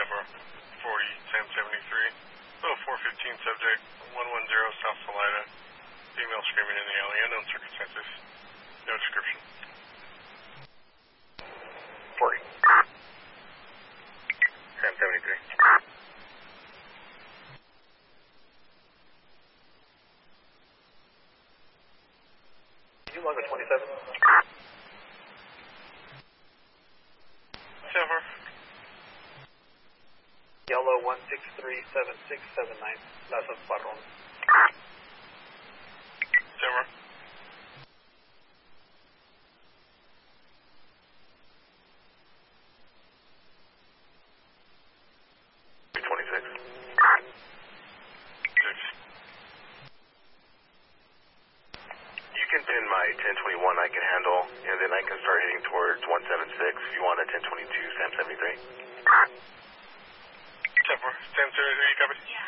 Tampa 40, Sam 73. Oh, 415 subject, 110 South Salida. Female screaming in the alley, unknown circumstances. No description. 40. Sam 73. Can you log a 27? Silver. Yellow 1637679. Las Parron. Silver. You can pin my 1021 I can handle, and then I can start heading towards 176 if you want a 1022 Sam 73. Silver. Sam 73, copy.